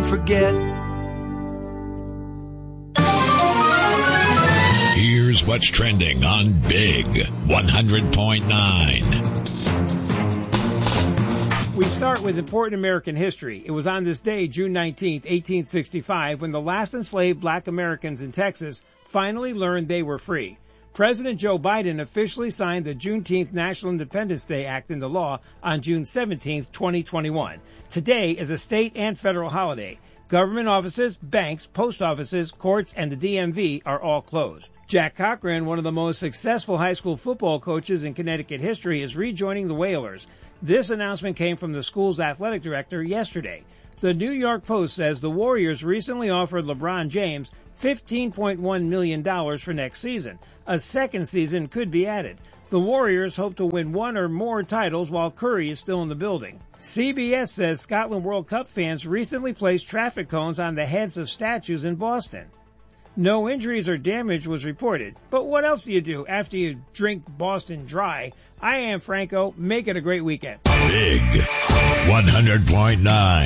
forget. Here's what's trending on Big 100.9. We start with important American history. It was on this day, June 19, 1865, when the last enslaved black Americans in Texas finally learned they were free. President Joe Biden officially signed the Juneteenth National Independence Day Act into law on June 17, 2021. Today is a state and federal holiday. Government offices, banks, post offices, courts, and the DMV are all closed. Jack Cochran, one of the most successful high school football coaches in Connecticut history, is rejoining the Whalers. This announcement came from the school's athletic director yesterday. The New York Post says the Warriors recently offered LeBron James $15.1 million for next season. A second season could be added. The Warriors hope to win one or more titles while Curry is still in the building. CBS says Scotland World Cup fans recently placed traffic cones on the heads of statues in Boston. No injuries or damage was reported. But what else do you do after you drink Boston dry? I am Franco. Make it a great weekend. Big 100.9.